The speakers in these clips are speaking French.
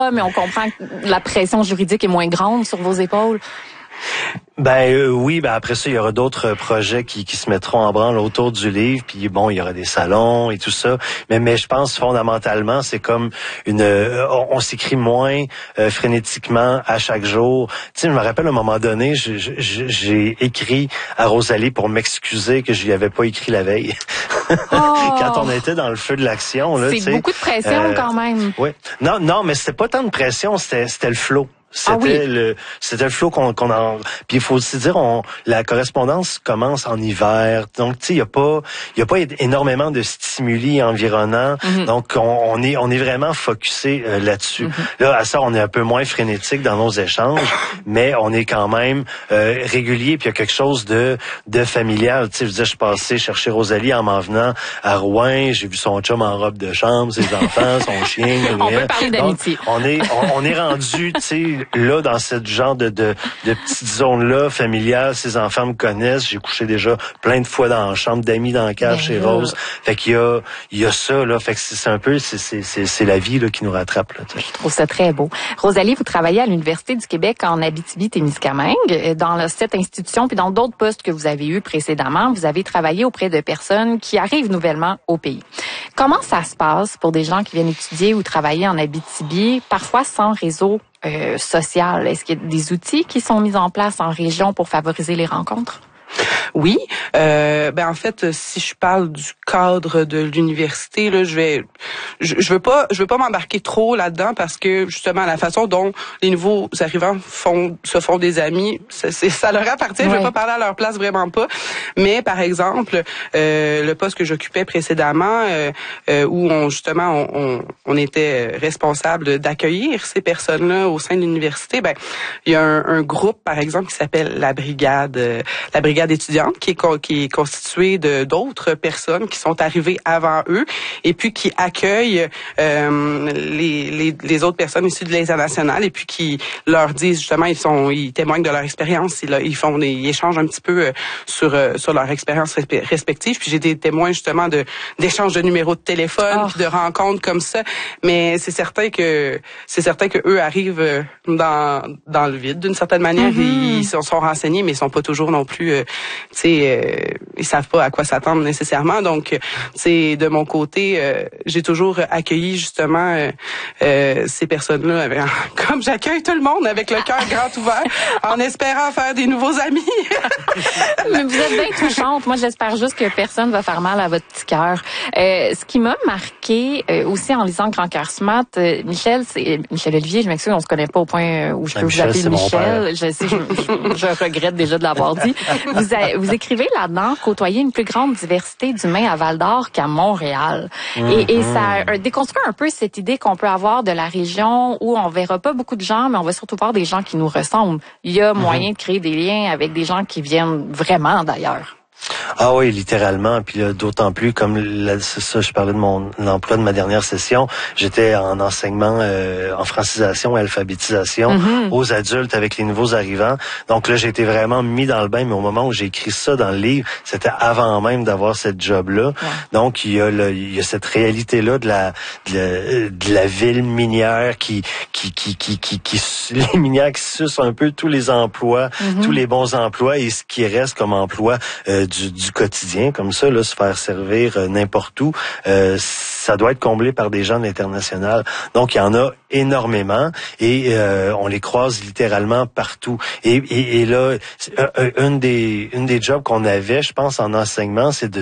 mais on comprend que la pression juridique est moins grande sur vos épaules. Oui, après ça, il y aura d'autres projets qui se mettront en branle autour du livre, puis bon, il y aura des salons et tout ça. Mais je pense fondamentalement, c'est comme on s'écrit moins frénétiquement à chaque jour. Tu sais, je me rappelle à un moment donné, j'ai écrit à Rosalie pour m'excuser que je lui avais pas écrit la veille. Quand on était dans le feu de l'action, là, c'est beaucoup de pression quand même. Oui. Non, mais c'était pas tant de pression, c'était le flow. C'était le flow qu'on en. Puis il faut aussi dire, la correspondance commence en hiver, donc tu sais, il y a pas énormément de stimuli environnants, donc on est vraiment focusé là-dessus. Là, à ça, on est un peu moins frénétique dans nos échanges, mais on est quand même régulier. Puis il y a quelque chose de familial. Tu sais, je veux dire, je suis passé chercher Rosalie en m'en venant à Rouen, j'ai vu son chum en robe de chambre, ses enfants, son chien. On peut parler d'amitié. On est rendu, tu sais. Là, dans cette genre de petite zone-là, familiale, ses enfants me connaissent. J'ai couché déjà plein de fois dans la chambre d'amis dans la cave chez Rose. Fait qu'il y a ça, là. Fait que c'est un peu, c'est la vie, là, qui nous rattrape, là. Je trouve ça très beau. Rosalie, vous travaillez à l'Université du Québec en Abitibi-Témiscamingue. Dans cette institution, puis dans d'autres postes que vous avez eus précédemment, vous avez travaillé auprès de personnes qui arrivent nouvellement au pays. Comment ça se passe pour des gens qui viennent étudier ou travailler en Abitibi, parfois sans réseau social? Est-ce qu'il y a des outils qui sont mis en place en région pour favoriser les rencontres? Oui, en fait, si je parle du cadre de l'université, là, je veux pas m'embarquer trop là-dedans parce que justement la façon dont les nouveaux arrivants se font des amis, ça leur appartient. Ouais. Je vais pas parler à leur place, vraiment pas. Mais par exemple, le poste que j'occupais précédemment, où on était responsable d'accueillir ces personnes-là au sein de l'université, il y a un groupe par exemple qui s'appelle la brigade étudiante qui est constituée de d'autres personnes qui sont arrivées avant eux et puis qui accueillent les autres personnes issues de l'international et puis qui leur disent justement ils témoignent de leur expérience, ils échangent un petit peu sur leur expérience respective. Puis j'ai des témoins justement d'échanges de numéros de téléphone puis de rencontres comme ça, mais c'est certain que eux arrivent dans le vide d'une certaine manière. Ils sont renseignés mais ils sont pas toujours non plus ils savent pas à quoi s'attendre nécessairement. Donc, de mon côté, j'ai toujours accueilli justement ces personnes-là, comme j'accueille tout le monde, avec le cœur grand ouvert, en espérant faire des nouveaux amis. Mais vous êtes bien touchante. Moi, j'espère juste que personne va faire mal à votre petit cœur. Ce qui m'a marqué aussi en lisant Grand Cœur Smart, Michel Olivier, je m'excuse, on se connaît pas au point où je peux vous appeler Michel. Je sais, je regrette déjà de l'avoir dit. Vous écrivez là-dedans côtoyer une plus grande diversité d'humains à Val-d'Or qu'à Montréal. Et ça déconstruit un peu cette idée qu'on peut avoir de la région où on verra pas beaucoup de gens, mais on va surtout voir des gens qui nous ressemblent. Il y a moyen de créer des liens avec des gens qui viennent vraiment d'ailleurs. Ah oui, littéralement. Puis là, d'autant plus, comme c'est ça, je parlais de l'emploi de ma dernière session, j'étais en enseignement en francisation et alphabétisation aux adultes avec les nouveaux arrivants. Donc là, j'ai été vraiment mis dans le bain, mais au moment où j'ai écrit ça dans le livre, c'était avant même d'avoir cette job-là. Ouais. Donc, il y a cette réalité-là de la ville minière qui les minières qui sucent un peu tous les emplois, tous les bons emplois et ce qui reste comme emploi du quotidien, comme ça, là, se faire servir n'importe où, ça doit être comblé par des gens de l'international. Donc, il y en a énormément et on les croise littéralement partout. Et là, une des jobs qu'on avait, je pense, en enseignement, c'est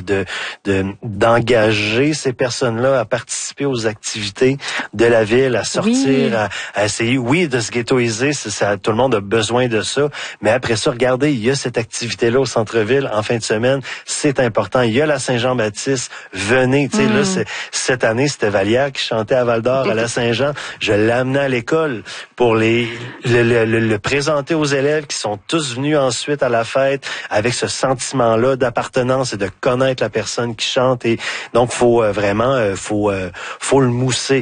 d'engager ces personnes-là à participer aux activités de la ville, à sortir, à essayer, de se ghettoiser. Ça, tout le monde a besoin de ça. Mais après ça, regardez, il y a cette activité-là au centre-ville en fin de semaine. C'est important. Il y a la Saint-Jean-Baptiste. Venez, tu sais, là, cette année, c'était Vallière qui chantait à Val-d'Or, à la Saint-Jean. Je l'amenais à l'école pour le présenter aux élèves qui sont tous venus ensuite à la fête avec ce sentiment-là d'appartenance et de connaître la personne qui chante. Et donc, faut vraiment, faut le mousser.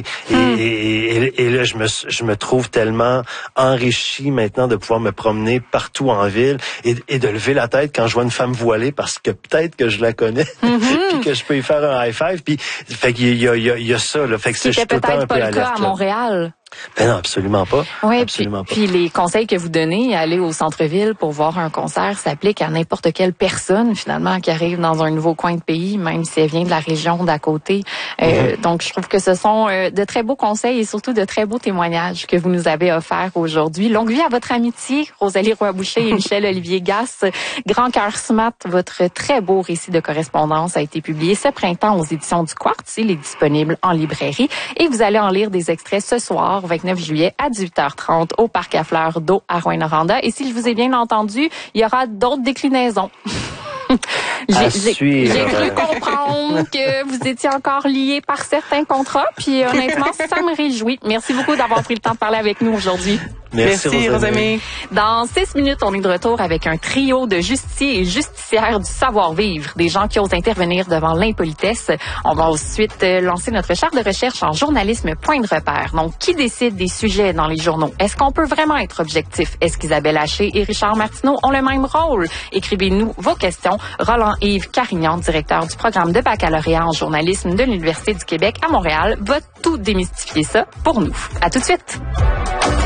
Et là, je me trouve tellement enrichi maintenant de pouvoir me promener partout en ville et de lever la tête quand je vois une femme voilée parce que peut-être que je la connais puis que je peux y faire un high five. Puis fait qu'il y a ça là. Fait que c'était peut-être pas le cas à Montréal. Ben non, absolument pas. Oui, absolument puis les conseils que vous donnez, aller au centre-ville pour voir un concert, s'applique à n'importe quelle personne, finalement, qui arrive dans un nouveau coin de pays, même si elle vient de la région d'à côté. Donc, je trouve que ce sont de très beaux conseils et surtout de très beaux témoignages que vous nous avez offerts aujourd'hui. Longue vie à votre amitié, Rosalie Roy-Boucher et Michel-Olivier Gasse. Grand Cœur Smart, votre très beau récit de correspondance a été publié ce printemps aux éditions du Quartz. Il est disponible en librairie et vous allez en lire des extraits ce soir, 29 juillet à 18h30 au Parc à Fleurs d'Eau à Rouyn-Noranda. Et si je vous ai bien entendu, il y aura d'autres déclinaisons. J'ai cru comprendre que vous étiez encore liés par certains contrats, puis honnêtement, ça me réjouit. Merci beaucoup d'avoir pris le temps de parler avec nous aujourd'hui. Merci Rosamie. Dans 6 minutes, on est de retour avec un trio de justiciers et justicières du savoir-vivre, des gens qui osent intervenir devant l'impolitesse. On va ensuite lancer notre charte de recherche en journalisme point de repère. Donc, qui décide des sujets dans les journaux? Est-ce qu'on peut vraiment être objectif? Est-ce qu'Isabelle Haché et Richard Martineau ont le même rôle? Écrivez-nous vos questions. Roland-Yves Carignan, directeur du programme de baccalauréat en journalisme de l'Université du Québec à Montréal, va tout démystifier ça pour nous. À tout de suite!